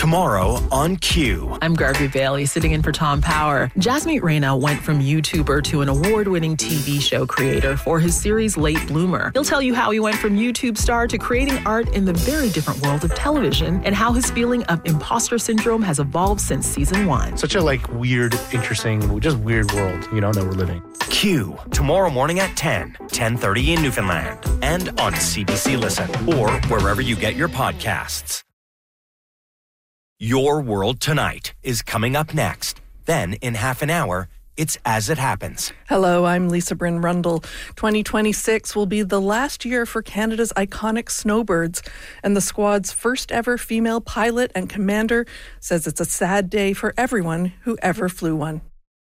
Tomorrow on Q. I'm Garvey Bailey, sitting in for Tom Power. Jasmeet Reyna went from YouTuber to an award-winning TV show creator for his series Late Bloomer. He'll tell you how he went from YouTube star to creating art in the very different world of television and how his feeling of imposter syndrome has evolved since season 1. Such a weird, interesting, just weird world, that we're living. Q, tomorrow morning at 10:30 in Newfoundland, and on CBC Listen, or wherever you get your podcasts. Your World Tonight is coming up next. Then, in half an hour, it's As It Happens. Hello, I'm Lisa Bryn Rundle. 2026 will be the last year for Canada's iconic snowbirds, and the squad's first ever female pilot and commander says it's a sad day for everyone who ever flew one.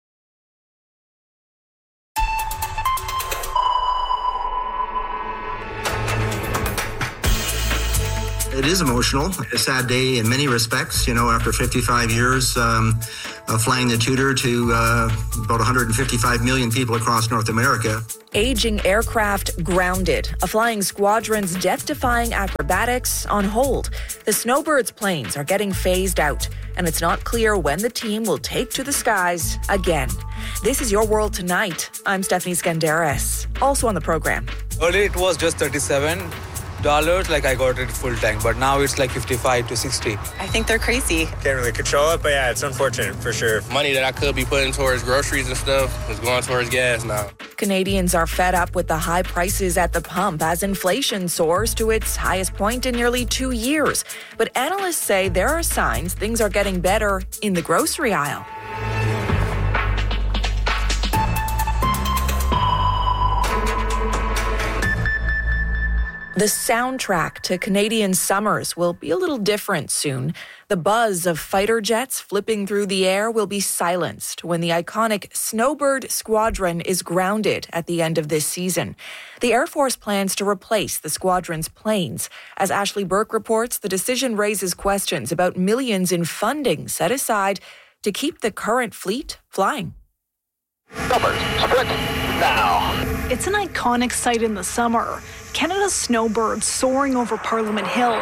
It is emotional. A sad day in many respects. After 55 years of flying the Tudor to about 155 million people across North America. Aging aircraft grounded. A flying squadron's death-defying acrobatics on hold. The Snowbirds planes are getting phased out, and it's not clear when the team will take to the skies again. This is Your World Tonight. I'm Stephanie Skandaris. Also on the program. Earlier it was just $37. I got it full tank, but now it's 55 to 60. I think they're crazy. Can't really control it, but yeah, it's unfortunate for sure. Money that I could be putting towards groceries and stuff is going towards gas now. Canadians are fed up with the high prices at the pump as inflation soars to its highest point in nearly 2 years. But analysts say there are signs things are getting better in the grocery aisle. The soundtrack to Canadian summers will be a little different soon. The buzz of fighter jets flipping through the air will be silenced when the iconic Snowbird Squadron is grounded at the end of this season. The Air Force plans to replace the squadron's planes. As Ashley Burke reports, the decision raises questions about millions in funding set aside to keep the current fleet flying. Snowbirds, split now. It's an iconic sight in the summer. Canada's snowbirds soaring over Parliament Hill.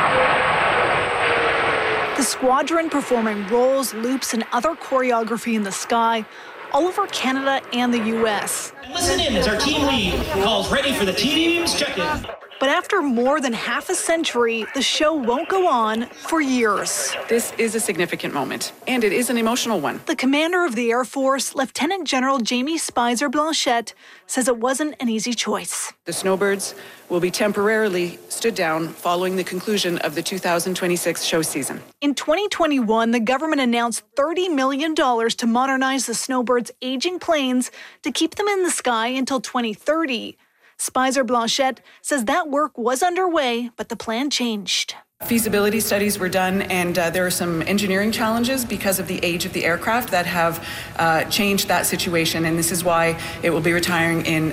The squadron performing rolls, loops, and other choreography in the sky all over Canada and the U.S. Listen in as our team lead calls ready for the team's check-in. But after more than half a century, the show won't go on for years. This is a significant moment, and it is an emotional one. The commander of the Air Force, Lieutenant General Jamie Spicer Blanchette, says it wasn't an easy choice. The Snowbirds will be temporarily stood down following the conclusion of the 2026 show season. In 2021, the government announced $30 million to modernize the Snowbirds' aging planes to keep them in the sky until 2030. Spicer Blanchette says that work was underway, but the plan changed. Feasibility studies were done, and there are some engineering challenges because of the age of the aircraft that have changed that situation, and this is why it will be retiring in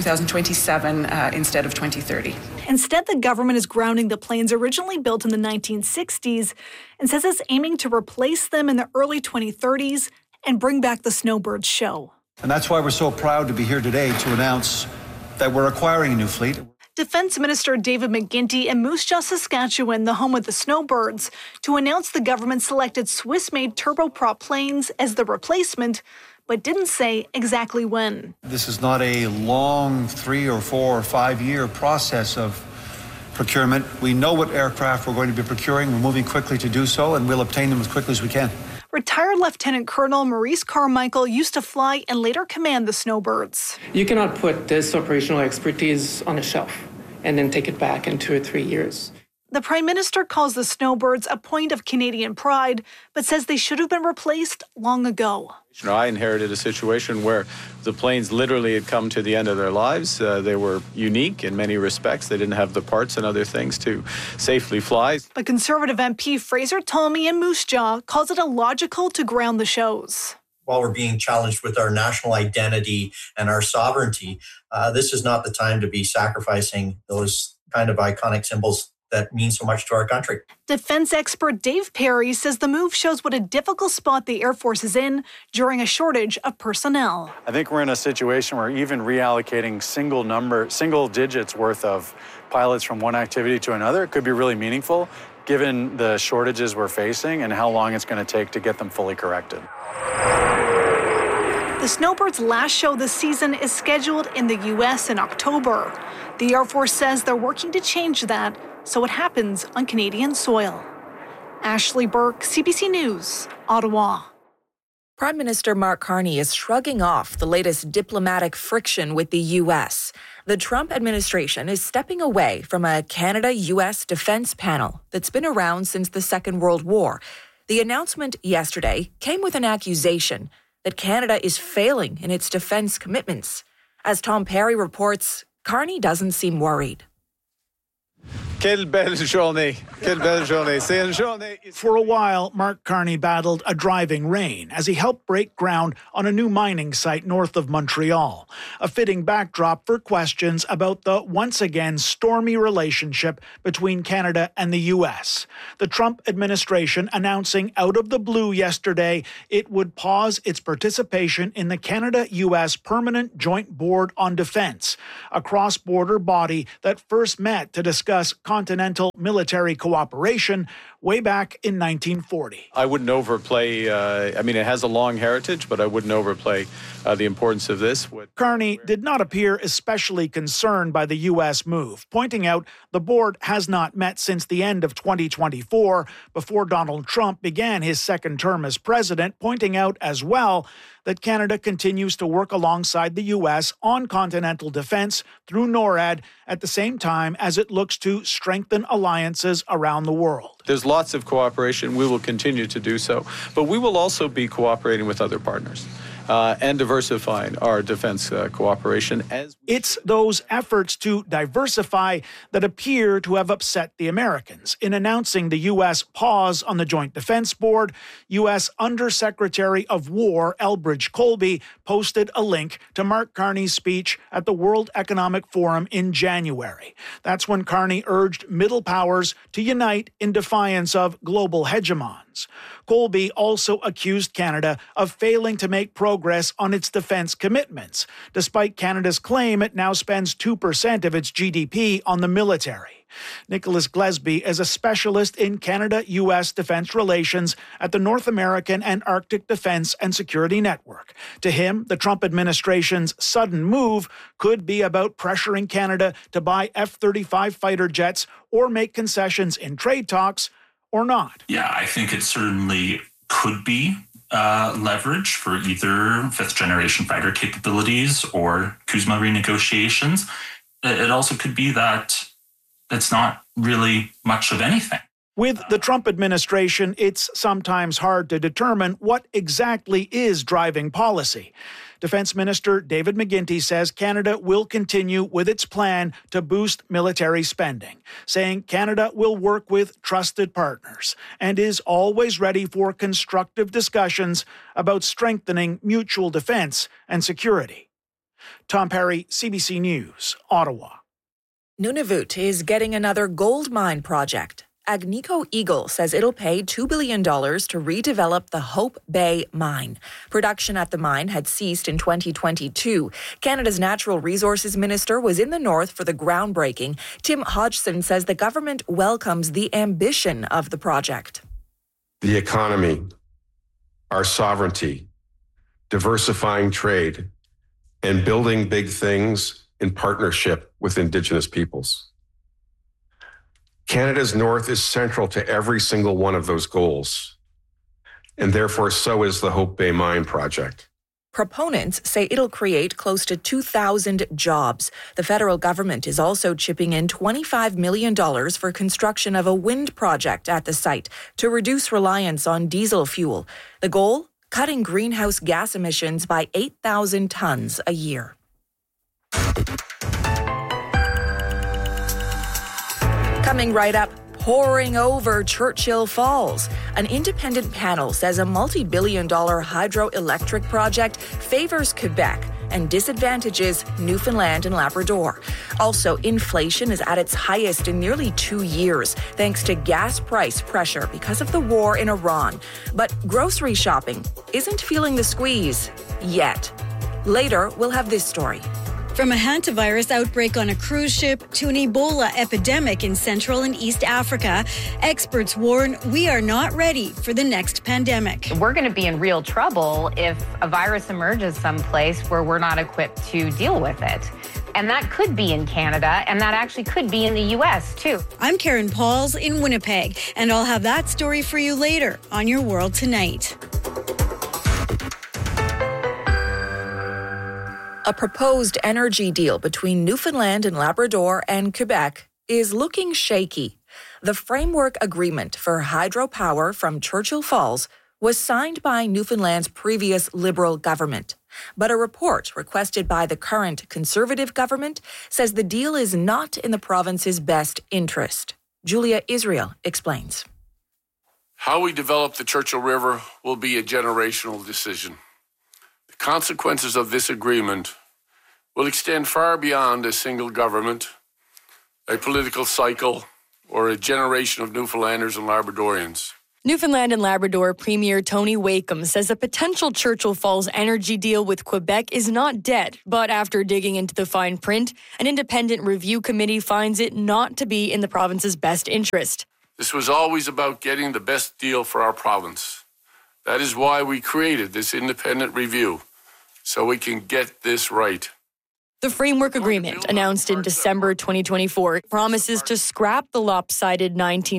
2027 instead of 2030. Instead, the government is grounding the planes originally built in the 1960s and says it's aiming to replace them in the early 2030s and bring back the Snowbirds show. And that's why we're so proud to be here today to announce that we're acquiring a new fleet. Defense Minister David McGuinty in Moose Jaw, Saskatchewan, the home of the Snowbirds, to announce the government selected Swiss-made turboprop planes as the replacement, but didn't say exactly when. This is not a long 3 or 4 or 5 year process of procurement. We know what aircraft we're going to be procuring. We're moving quickly to do so, and we'll obtain them as quickly as we can. Retired Lieutenant Colonel Maurice Carmichael used to fly and later command the Snowbirds. You cannot put this operational expertise on a shelf and then take it back in 2 or 3 years. The Prime Minister calls the Snowbirds a point of Canadian pride, but says they should have been replaced long ago. I inherited a situation where the planes literally had come to the end of their lives. They were unique in many respects. They didn't have the parts and other things to safely fly. But Conservative MP Fraser Tolmie in Moose Jaw calls it illogical to ground the shows. While we're being challenged with our national identity and our sovereignty, this is not the time to be sacrificing those kind of iconic symbols that mean so much to our country. Defense expert Dave Perry says the move shows what a difficult spot the Air Force is in during a shortage of personnel. I think we're in a situation where even reallocating single digits worth of pilots from one activity to another could be really meaningful. given the shortages we're facing and how long it's going to take to get them fully corrected. The snowbirds' last show this season is scheduled in the U.S. in October. The Air Force says they're working to change that so it happens on Canadian soil. Ashley Burke, CBC News, Ottawa. Prime Minister Mark Carney is shrugging off the latest diplomatic friction with the U.S. The Trump administration is stepping away from a Canada-U.S. defense panel that's been around since the Second World War. The announcement yesterday came with an accusation that Canada is failing in its defense commitments. As Tom Perry reports, Carney doesn't seem worried. Quelle belle journée. Quelle belle journée. C'est une journée. For a while, Mark Carney battled a driving rain as he helped break ground on a new mining site north of Montreal, a fitting backdrop for questions about the once again stormy relationship between Canada and the U.S. The Trump administration announcing out of the blue yesterday it would pause its participation in the Canada-U.S. Permanent Joint Board on Defense, a cross-border body that first met to discuss continental military cooperation way back in 1940. I wouldn't overplay, it has a long heritage, but I wouldn't overplay the importance of this. Carney did not appear especially concerned by the U.S. move, pointing out the board has not met since the end of 2024, before Donald Trump began his second term as president, pointing out as well that Canada continues to work alongside the U.S. on continental defense through NORAD at the same time as it looks to strengthen alliances around the world. There's lots of cooperation. We will continue to do so. But we will also be cooperating with other partners and diversifying our defense cooperation. It's those efforts to diversify that appear to have upset the Americans. In announcing the U.S. pause on the Joint Defense Board, U.S. Undersecretary of War Elbridge Colby posted a link to Mark Carney's speech at the World Economic Forum in January. That's when Carney urged middle powers to unite in defiance of global hegemons. Colby also accused Canada of failing to make progress on its defense commitments, despite Canada's claim it now spends 2% of its GDP on the military. Nicholas Glesby is a specialist in Canada-U.S. defense relations at the North American and Arctic Defense and Security Network. To him, the Trump administration's sudden move could be about pressuring Canada to buy F-35 fighter jets or make concessions in trade talks, or not. Yeah, I think it certainly could be leverage for either fifth-generation fighter capabilities or CUSMA renegotiations. It also could be that it's not really much of anything. With the Trump administration, it's sometimes hard to determine what exactly is driving policy. Defense Minister David McGuinty says Canada will continue with its plan to boost military spending, saying Canada will work with trusted partners and is always ready for constructive discussions about strengthening mutual defense and security. Tom Perry, CBC News, Ottawa. Nunavut is getting another gold mine project. Agnico Eagle says it'll pay $2 billion to redevelop the Hope Bay mine. Production at the mine had ceased in 2022. Canada's Natural Resources Minister was in the north for the groundbreaking. Tim Hodgson says the government welcomes the ambition of the project. The economy, our sovereignty, diversifying trade, and building big things in partnership with Indigenous peoples. Canada's North is central to every single one of those goals, and therefore so is the Hope Bay Mine project. Proponents say it'll create close to 2,000 jobs. The federal government is also chipping in $25 million for construction of a wind project at the site to reduce reliance on diesel fuel. The goal? Cutting greenhouse gas emissions by 8,000 tons a year. Coming right up, pouring over Churchill Falls. An independent panel says a multi-billion-dollar hydroelectric project favors Quebec and disadvantages Newfoundland and Labrador. Also, inflation is at its highest in nearly 2 years, thanks to gas price pressure because of the war in Iran. But grocery shopping isn't feeling the squeeze yet. Later, we'll have this story. From a hantavirus outbreak on a cruise ship to an Ebola epidemic in Central and East Africa, experts warn we are not ready for the next pandemic. We're going to be in real trouble if a virus emerges someplace where we're not equipped to deal with it. And that could be in Canada, and that actually could be in the U.S., too. I'm Karen Pauls in Winnipeg, and I'll have that story for you later on Your World Tonight. A proposed energy deal between Newfoundland and Labrador and Quebec is looking shaky. The framework agreement for hydropower from Churchill Falls was signed by Newfoundland's previous Liberal government. But a report requested by the current Conservative government says the deal is not in the province's best interest. Julia Israel explains. How we develop the Churchill River will be a generational decision. The consequences of this agreement will extend far beyond a single government, a political cycle, or a generation of Newfoundlanders and Labradorians. Newfoundland and Labrador Premier Tony Wakeham says a potential Churchill Falls energy deal with Quebec is not dead, but after digging into the fine print, an independent review committee finds it not to be in the province's best interest. This was always about getting the best deal for our province. That is why we created this independent review, so we can get this right. The framework agreement, announced in December 2024, promises to scrap the lopsided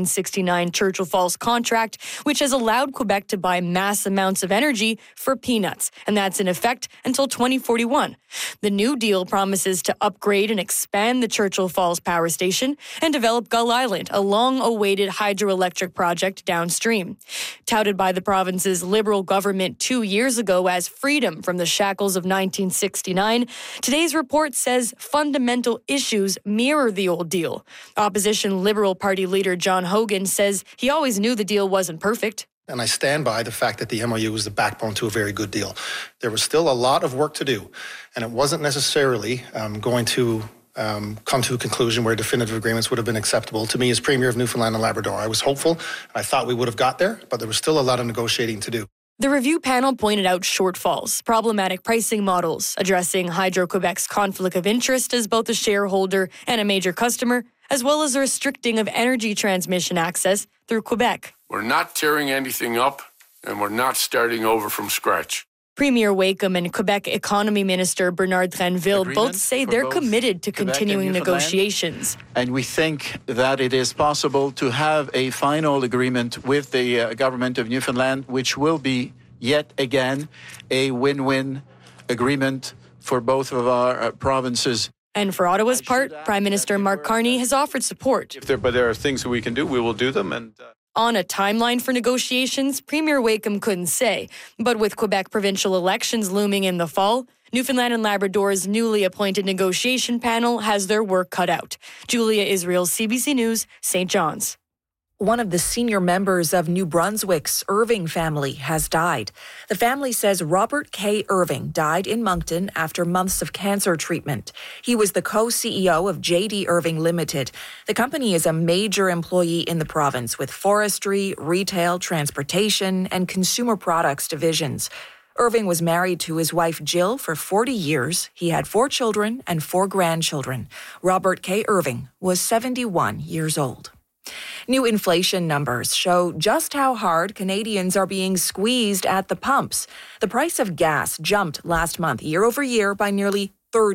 1969 Churchill Falls contract, which has allowed Quebec to buy mass amounts of energy for peanuts, and that's in effect until 2041. The new deal promises to upgrade and expand the Churchill Falls power station and develop Gull Island, a long-awaited hydroelectric project downstream. Touted by the province's Liberal government 2 years ago as freedom from the shackles of 1969, today's report says fundamental issues mirror the old deal. Opposition Liberal Party leader John Hogan says he always knew the deal wasn't perfect. And I stand by the fact that the MOU was the backbone to a very good deal. There was still a lot of work to do, and it wasn't necessarily going to come to a conclusion where definitive agreements would have been acceptable. To me, as Premier of Newfoundland and Labrador, I was hopeful. I thought we would have got there, but there was still a lot of negotiating to do. The review panel pointed out shortfalls, problematic pricing models, addressing Hydro-Quebec's conflict of interest as both a shareholder and a major customer, as well as the restricting of energy transmission access through Quebec. We're not tearing anything up, and we're not starting over from scratch. Premier Wakeham and Quebec Economy Minister Bernard Drinville both say they're committed to continuing negotiations. And we think that it is possible to have a final agreement with the government of Newfoundland, which will be, yet again, a win-win agreement for both of our provinces. And for Ottawa's part, Prime Minister Mark Carney has offered support. But there are things that we can do, we will do them. And on a timeline for negotiations, Premier Wakeham couldn't say. But with Quebec provincial elections looming in the fall, Newfoundland and Labrador's newly appointed negotiation panel has their work cut out. Julia Israel, CBC News, St. John's. One of the senior members of New Brunswick's Irving family has died. The family says Robert K. Irving died in Moncton after months of cancer treatment. He was the co-CEO of J.D. Irving Limited. The company is a major employee in the province with forestry, retail, transportation, and consumer products divisions. Irving was married to his wife Jill for 40 years. He had 4 children and 4 grandchildren. Robert K. Irving was 71 years old. New inflation numbers show just how hard Canadians are being squeezed at the pumps. The price of gas jumped last month year over year by nearly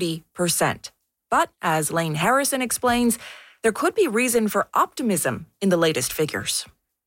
30%. But as Lane Harrison explains, there could be reason for optimism in the latest figures.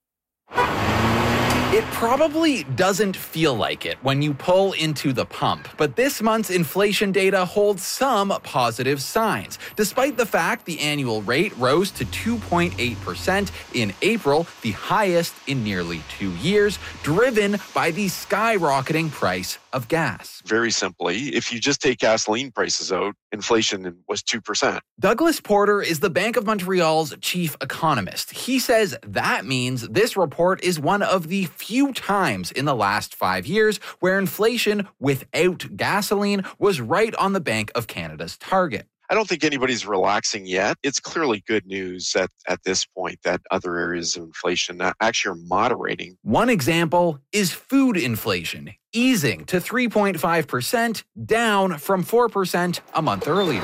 It probably doesn't feel like it when you pull into the pump, but this month's inflation data holds some positive signs. Despite the fact the annual rate rose to 2.8% in April, the highest in nearly 2 years, driven by the skyrocketing price of gas. Very simply, if you just take gasoline prices out, inflation was 2%. Douglas Porter is the Bank of Montreal's chief economist. He says that means this report is one of the few times in the last 5 years where inflation without gasoline was right on the Bank of Canada's target. I don't think anybody's relaxing yet. It's clearly good news at this point that other areas of inflation actually are moderating. One example is food inflation, easing to 3.5%, down from 4% a month earlier.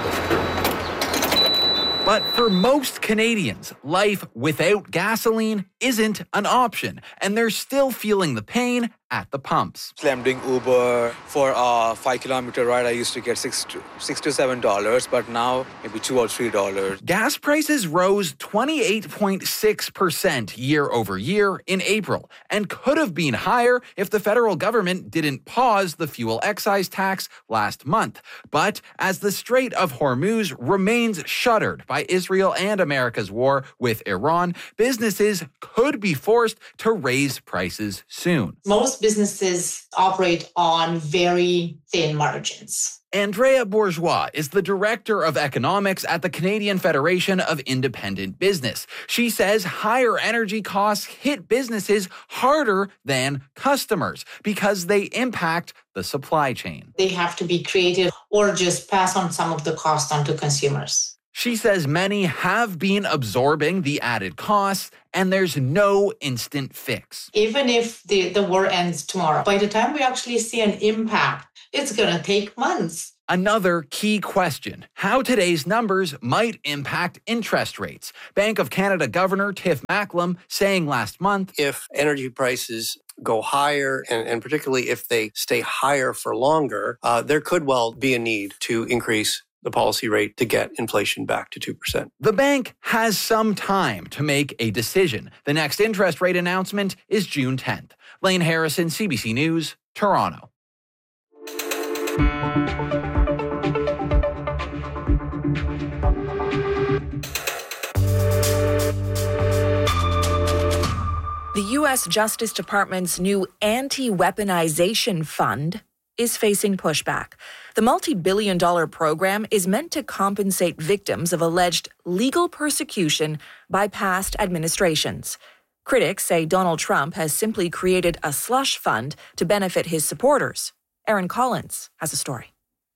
But for most Canadians, life without gasoline isn't an option, and they're still feeling the pain at the pumps. I'm doing Uber for a 5-kilometer ride. I used to get $6 to $7, but now maybe $2 or $3. Gas prices rose 28.6% year over year in April and could have been higher if the federal government didn't pause the fuel excise tax last month. But as the Strait of Hormuz remains shuttered by Israel and America's war with Iran, businesses could be forced to raise prices soon. Most businesses operate on very thin margins. Andrea Bourgeois is the Director of Economics at the Canadian Federation of Independent Business. She says higher energy costs hit businesses harder than customers because they impact the supply chain. They have to be creative or just pass on some of the cost onto consumers. She says many have been absorbing the added costs, and there's no instant fix. Even if the war ends tomorrow, by the time we actually see an impact, it's going to take months. Another key question, how today's numbers might impact interest rates. Bank of Canada Governor Tiff Macklem saying last month, if energy prices go higher, and particularly if they stay higher for longer, there could well be a need to increase the policy rate to get inflation back to 2%. The bank has some time to make a decision. The next interest rate announcement is June 10th. Lane Harrison, CBC News, Toronto. The U.S. Justice Department's new anti-weaponization fund is facing pushback. The multi-billion-dollar program is meant to compensate victims of alleged legal persecution by past administrations. Critics say Donald Trump has simply created a slush fund to benefit his supporters. Aaron Collins has a story.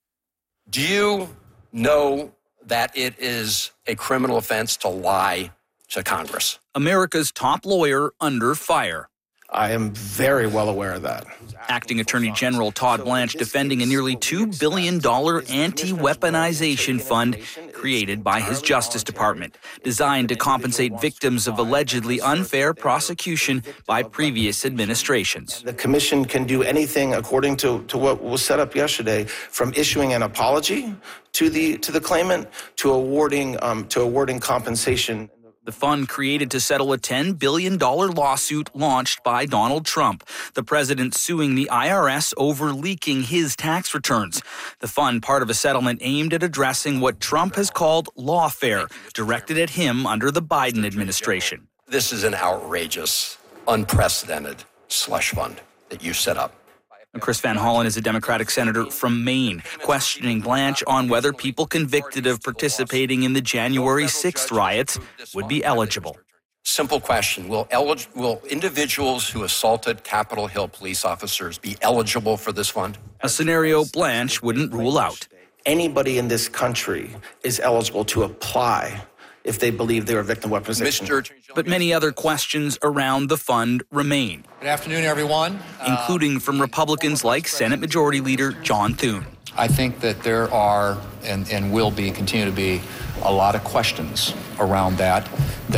Do you know that it is a criminal offense to lie to Congress? America's top lawyer under fire. I am very well aware of that. Acting Attorney General Todd Blanche defending a nearly $2 billion anti-weaponization fund created by his Justice Department, designed to compensate victims of allegedly unfair prosecution by previous administrations. The commission can do anything according to what was set up yesterday, from issuing an apology to the claimant to awarding compensation. The fund created to settle a $10 billion lawsuit launched by Donald Trump, the president suing the IRS over leaking his tax returns. The fund, part of a settlement aimed at addressing what Trump has called lawfare, directed at him under the Biden administration. This is an outrageous, unprecedented slush fund that you set up. Chris Van Hollen is a Democratic senator from Maine, questioning Blanche on whether people convicted of participating in the January 6th riots would be eligible. Simple question. Will individuals who assaulted Capitol Hill police officers be eligible for this fund? A scenario Blanche wouldn't rule out. Anybody in this country is eligible to apply if they believe they're a victim of weaponization. But many other questions around the fund remain. Good afternoon, everyone. Including from Republicans like Senate Majority Leader John Thune. I think that there are and will be, continue to be, a lot of questions around that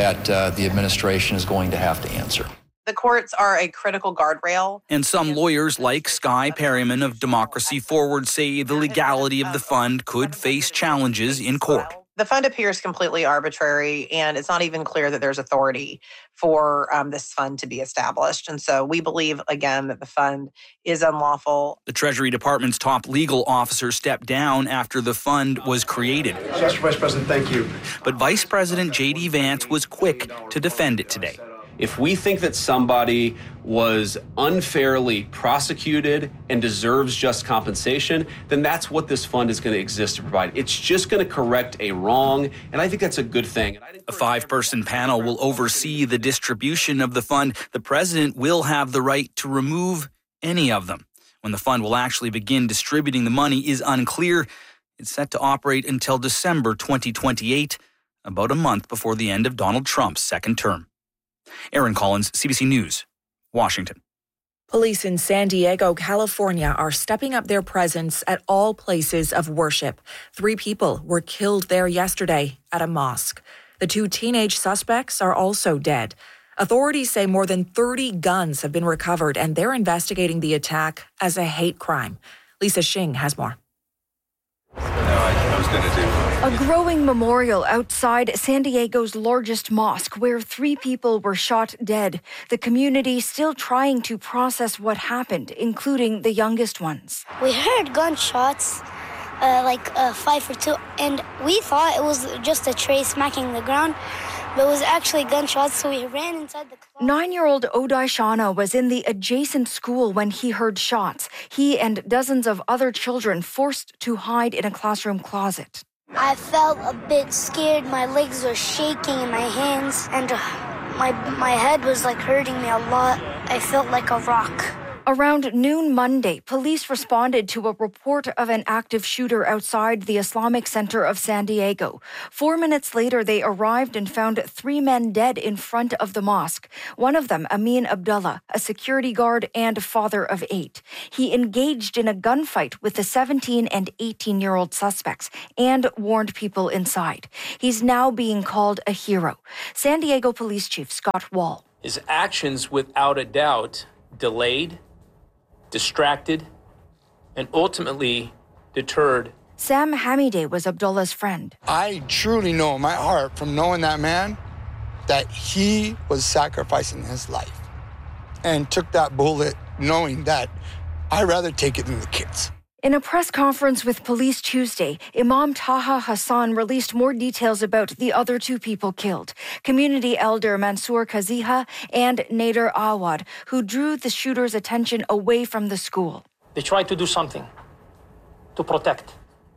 the administration is going to have to answer. The courts are a critical guardrail. And some lawyers like Sky Perryman of Democracy Forward say the legality of the fund could face challenges in court. The fund appears completely arbitrary, and it's not even clear that there's authority for this fund to be established. And so we believe, again, that the fund is unlawful. The Treasury Department's top legal officer stepped down after the fund was created. Mr. Vice President, thank you. But Vice President J.D. Vance was quick to defend it today. If we think that somebody was unfairly prosecuted and deserves just compensation, then that's what this fund is going to exist to provide. It's just going to correct a wrong, and I think that's a good thing. A 5-person panel will oversee the distribution of the fund. The president will have the right to remove any of them. When the fund will actually begin distributing the money is unclear. It's set to operate until December 2028, about a month before the end of Donald Trump's second term. Aaron Collins, CBC News, Washington. Police in San Diego, California are stepping up their presence at all places of worship. 3 people were killed there yesterday at a mosque. The 2 teenage suspects are also dead. Authorities say more than 30 guns have been recovered, and they're investigating the attack as a hate crime. Lisa Shing has more. A growing memorial outside San Diego's largest mosque where 3 people were shot dead. The community still trying to process what happened, including the youngest ones. We heard gunshots, 5 or 2, and we thought it was just a tray smacking the ground, but it was actually gunshots, so we ran inside the closet. 9-year-old Odai Shana was in the adjacent school when he heard shots. He and dozens of other children forced to hide in a classroom closet. I felt a bit scared. My legs were shaking in my hands, and my head was hurting me a lot. I felt like a rock. Around noon Monday, police responded to a report of an active shooter outside the Islamic Center of San Diego. 4 minutes later, they arrived and found 3 men dead in front of the mosque. One of them, Amin Abdullah, a security guard and father of 8. He engaged in a gunfight with the 17 and 18-year-old suspects and warned people inside. He's now being called a hero. San Diego Police Chief Scott Wall. His actions, without a doubt, delayed, distracted, and ultimately deterred. Sam Hamideh was Abdullah's friend. I truly know in my heart from knowing that man that he was sacrificing his life and took that bullet knowing that I'd rather take it than the kids. In a press conference with police Tuesday, Imam Taha Hassan released more details about the other 2 people killed, community elder Mansoor Kaziha and Nader Awad, who drew the shooter's attention away from the school. They tried to do something to protect,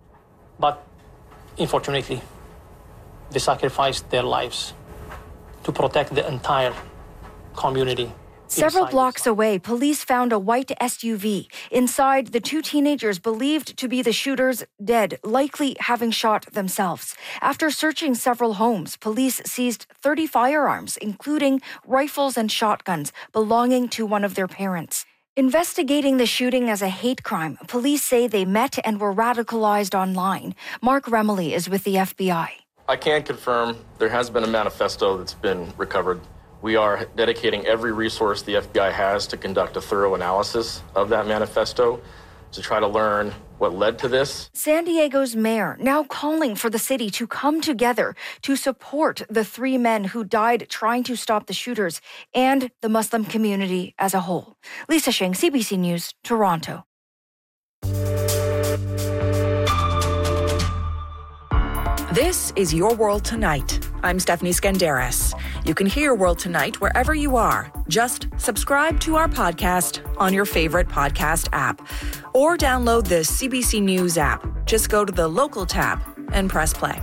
but unfortunately, they sacrificed their lives to protect the entire community. Several blocks away, police found a white SUV. Inside, the 2 teenagers believed to be the shooters dead, likely having shot themselves. After searching several homes, police seized 30 firearms, including rifles and shotguns belonging to one of their parents. Investigating the shooting as a hate crime, police say they met and were radicalized online. Mark Remley is with the FBI. I can confirm there has been a manifesto that's been recovered. We are dedicating every resource the FBI has to conduct a thorough analysis of that manifesto to try to learn what led to this. San Diego's mayor now calling for the city to come together to support the 3 men who died trying to stop the shooters and the Muslim community as a whole. Lisa Shing, CBC News, Toronto. This is Your World Tonight. I'm Stephanie Skandaris. You can hear World Tonight wherever you are. Just subscribe to our podcast on your favorite podcast app or download the CBC News app. Just go to the local tab and press play.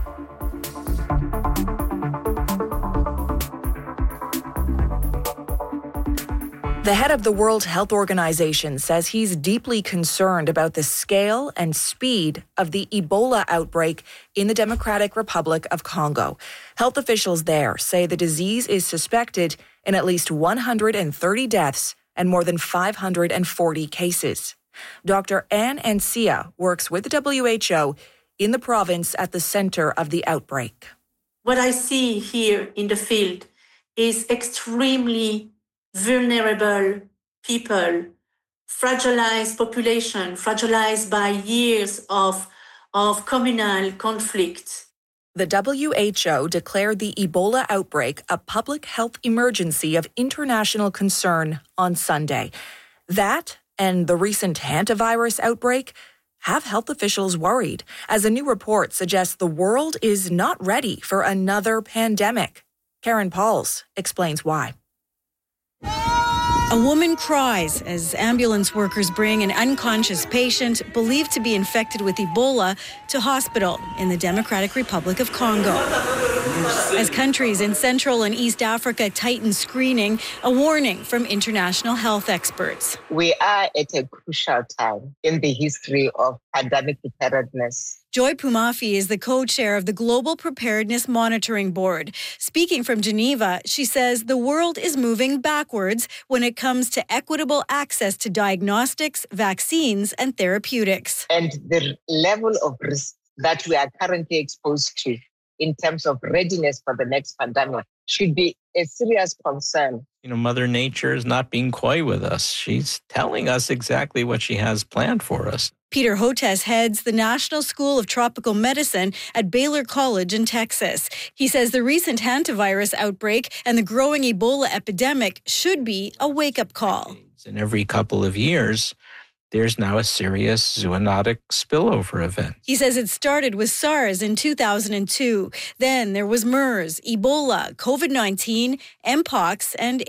The head of the World Health Organization says he's deeply concerned about the scale and speed of the Ebola outbreak in the Democratic Republic of Congo. Health officials there say the disease is suspected in at least 130 deaths and more than 540 cases. Dr. Anne Ancia works with the WHO in the province at the center of the outbreak. What I see here in the field is extremely vulnerable people, fragilized population, fragilized by years of communal conflict. The WHO declared the Ebola outbreak a public health emergency of international concern on Sunday. That and the recent hantavirus outbreak have health officials worried, as a new report suggests the world is not ready for another pandemic. Karen Pauls explains why. A woman cries as ambulance workers bring an unconscious patient believed to be infected with Ebola to hospital in the Democratic Republic of Congo. As countries in Central and East Africa tighten screening, a warning from international health experts. We are at a crucial time in the history of pandemic preparedness. Joy Pumafi is the co-chair of the Global Preparedness Monitoring Board. Speaking from Geneva, she says the world is moving backwards when it comes to equitable access to diagnostics, vaccines, and therapeutics. And the level of risk that we are currently exposed to in terms of readiness for the next pandemic should be a serious concern. Mother Nature is not being coy with us. She's telling us exactly what she has planned for us. Peter Hotez heads the National School of Tropical Medicine at Baylor College in Texas. He says the recent hantavirus outbreak and the growing Ebola epidemic should be a wake-up call. And every couple of years, there's now a serious zoonotic spillover event. He says it started with SARS in 2002. Then there was MERS, Ebola, COVID-19, Mpox, and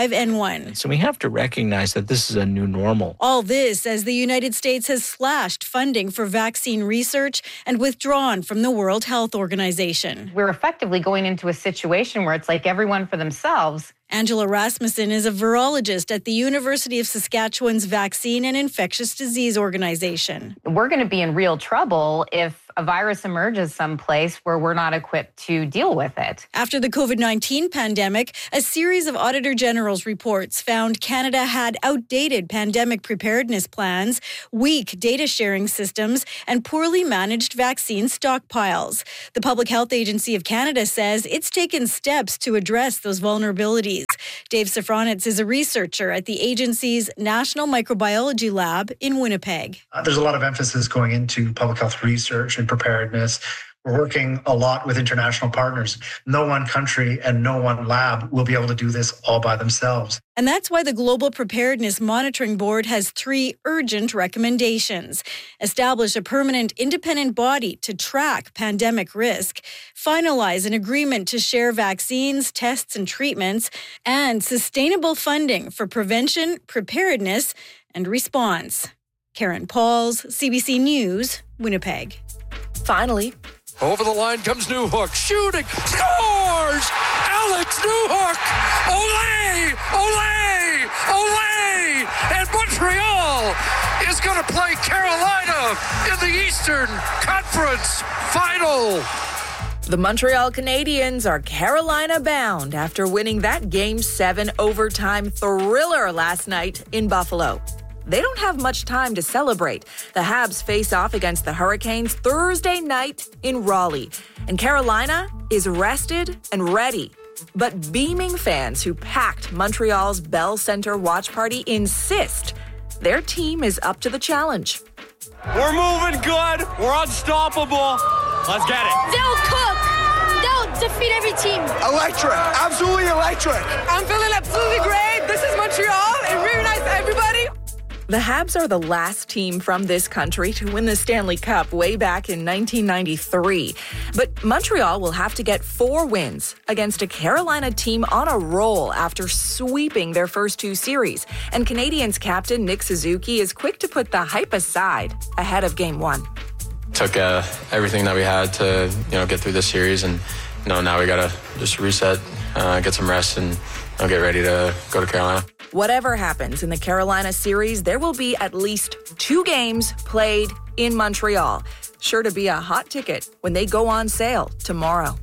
H5N1. So we have to recognize that this is a new normal. All this as the United States has slashed funding for vaccine research and withdrawn from the World Health Organization. We're effectively going into a situation where it's like everyone for themselves. Angela Rasmussen is a virologist at the University of Saskatchewan's Vaccine and Infectious Disease Organization. We're going to be in real trouble if a virus emerges someplace where we're not equipped to deal with it. After the COVID-19 pandemic, a series of Auditor General's reports found Canada had outdated pandemic preparedness plans, weak data sharing systems, and poorly managed vaccine stockpiles. The Public Health Agency of Canada says it's taken steps to address those vulnerabilities. Dave Safranitz is a researcher at the agency's National Microbiology Lab in Winnipeg. There's a lot of emphasis going into public health research and preparedness. We're working a lot with international partners. No one country and no one lab will be able to do this all by themselves. And that's why the Global Preparedness Monitoring Board has 3 urgent recommendations. Establish a permanent independent body to track pandemic risk, finalize an agreement to share vaccines, tests, and treatments, and sustainable funding for prevention, preparedness, and response. Karen Pauls, CBC News, Winnipeg. Finally, over the line comes Newhook, shooting, scores! Alex Newhook! Olé! Olé! Olé! And Montreal is going to play Carolina in the Eastern Conference Final. the Montreal Canadiens are Carolina bound after winning that Game 7 overtime thriller last night in Buffalo. They don't have much time to celebrate. The Habs face off against the Hurricanes Thursday night in Raleigh. And Carolina is rested and ready. But beaming fans who packed Montreal's Bell Centre watch party insist their team is up to the challenge. We're moving good. We're unstoppable. Let's get it. They'll cook. They'll defeat every team. Electric. Absolutely electric. I'm feeling absolutely great. This is Montreal. It's really nice, everybody. The Habs are the last team from this country to win the Stanley Cup way back in 1993. But Montreal will have to get 4 wins against a Carolina team on a roll after sweeping their first 2 series. And Canadiens captain Nick Suzuki is quick to put the hype aside ahead of Game 1. Took everything that we had to get through this series, and now we got to just reset, get some rest, and get ready to go to Carolina. Whatever happens in the Carolina series, there will be at least 2 games played in Montreal. Sure to be a hot ticket when they go on sale tomorrow.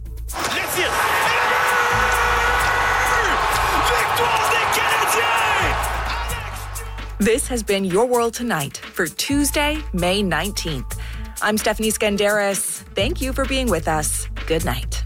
This has been Your World Tonight for Tuesday, May 19th. I'm Stephanie Skandaris. Thank you for being with us. Good night.